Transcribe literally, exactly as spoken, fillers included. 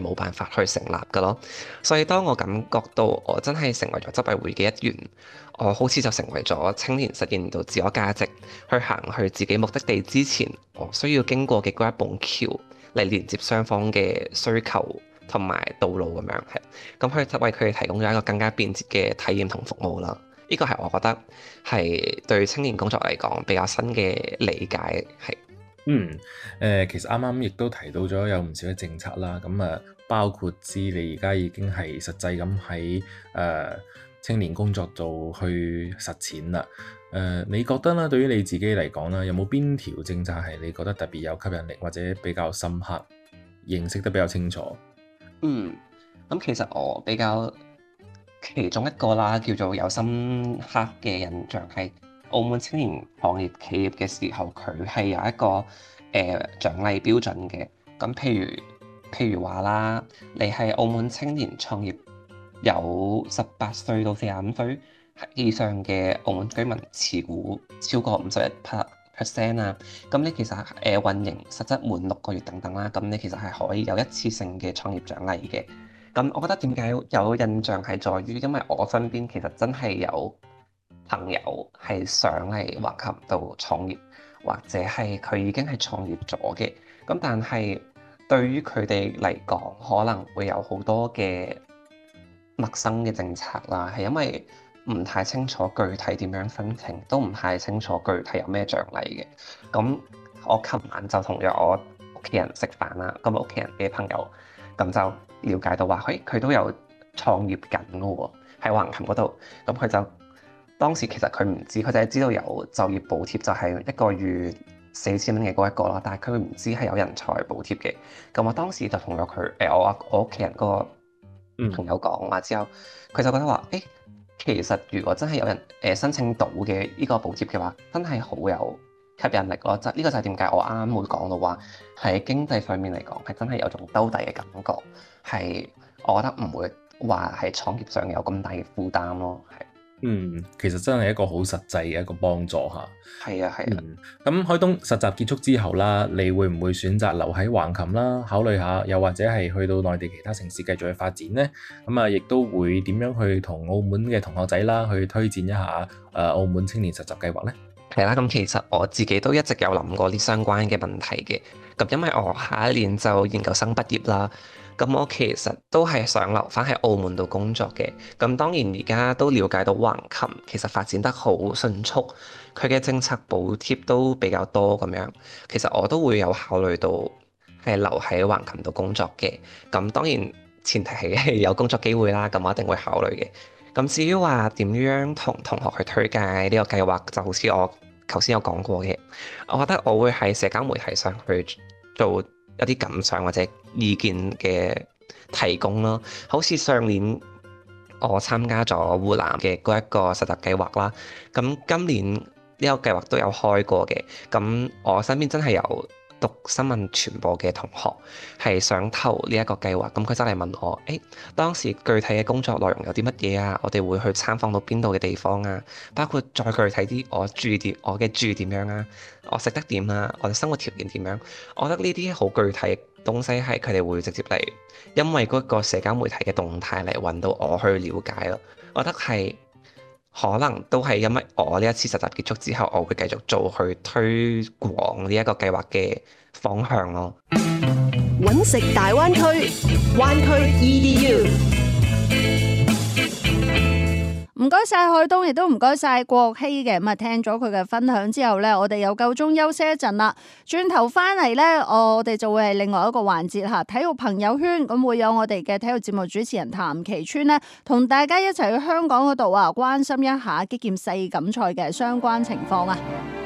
冇辦法去成立㗎咯。所以當我感覺到我真係成為咗執委會嘅一員，我好似就成為咗青年實現到自我價值，去行去自己目的地之前，我需要經過嘅嗰一埲橋嚟連接雙方嘅需求同埋道路咁樣，係咁佢為佢哋提供咗一個更加便捷嘅體驗同服務啦。呢個係我覺得係對青年工作嚟講比較新嘅理解，係。 嗯，誒、呃，其實啱啱亦都提到咗有唔少嘅政策啦，咁啊，包括知你而家已經係實際咁喺誒青年工作度去實踐啦。誒、呃，你覺得咧，對於你自己嚟講咧，有冇邊條政策係你覺得特別有吸引力，或者比較深刻，認識得比較清楚？ 嗯，咁其實我比較其中一個啦，叫做有深刻嘅印象係澳門青年創業企業嘅時候，佢係有一個誒、呃、獎勵標準嘅。咁譬如譬如話啦，你係澳門青年創業有十八歲到四十五歲以上嘅澳門居民持股超過五十一 percent 啊，咁你其實誒、呃、運營實質滿六個月等等啦，咁你其實係可以有一次性嘅創業獎勵嘅。咁我覺得點解有印象係在於，因為我身邊其實真係有朋友係想嚟橫琴度創業，或者係佢已經係創業咗嘅。咁但係對於佢哋嚟講，可能會有好多嘅陌生嘅政策啦，係因為唔太清楚具體點樣申請，都唔太清楚具體有咩獎勵嘅。咁我琴晚就同咗我屋企人食飯啦，咁屋企人嘅朋友咁就了解到話，誒佢都有創業緊嘅喎，喺橫琴嗰度。咁佢就當時其實佢唔知，佢就係知道有就業補貼，就係一個月四千蚊嘅嗰一個啦。但係佢唔知係有人才補貼嘅。咁我當時就同咗佢誒我我屋企人嗰個朋友講話之後，佢就覺得話，誒其實如果真係有人誒申請到嘅呢個補貼嘅話，真係好有吸引力咯。就呢個就係點解我啱啱會講到話喺經濟上面嚟講係真係有種兜底嘅感覺，係我覺得唔會話喺創業上有咁大嘅負擔咯。係。 嗯，其實真係一個好實際嘅一個幫助嚇。 係啊，係啊。 咁、嗯、海東實習結束之後啦，你會唔會選擇留喺橫琴啦？考慮下，又或者係去到內地其他城市繼續去發展呢？咁啊，亦都會點樣去同澳門嘅同學仔啦去推薦一下誒、呃、澳門青年實習計劃呢？ 係啦，咁其實我自己都一直有諗過啲相關嘅問題嘅。咁因為我下一年就研究生畢業啦，咁我其實都係想留翻喺澳門度工作嘅。咁當然而家都了解到橫琴其實發展得好迅速，佢嘅政策補貼都比較多咁樣。其實我都會有考慮到係留喺橫琴度工作嘅。咁當然前提係有工作機會啦，咁我一定會考慮嘅。咁至於話點樣同同學去推介呢個計劃，就好似我頭先有講過嘅，我覺得我會喺社交媒體上去做一啲感想或者意見嘅提供咯。好似上年我參加咗湖南嘅嗰一個實習計劃啦，咁今年呢個計劃都有開過嘅。咁我身邊真係有讀新聞傳播嘅同學係想投呢一個計劃，咁佢真係問我，誒當時具體嘅工作內容有啲乜嘢啊？我哋會去參訪到邊度嘅地方啊？包括再具體啲，我住點，我嘅住點樣啊？我食得點啊？我嘅生活條件點樣？我覺得呢啲好具體嘅東西係佢哋會直接嚟，因為嗰個社交媒體嘅動態嚟揾到我去了解咯。我覺得係。可能都係因為我呢一次實習結束之後，我會繼續做去推廣呢一個計劃嘅方向咯。 揾食大灣區，灣區 E D U。 唔該晒海東，亦都唔該晒國希嘅。咁啊，聽咗佢嘅分享之後呢，我哋又夠鐘休息一陣啦。轉頭翻嚟呢，我哋就會係另外一個環節吓，體育朋友圈。咁會有我哋嘅體育節目主持人譚其川呢，同大家一齊去香港嗰度啊，關心一下擊劍世錦賽嘅相關情況啊。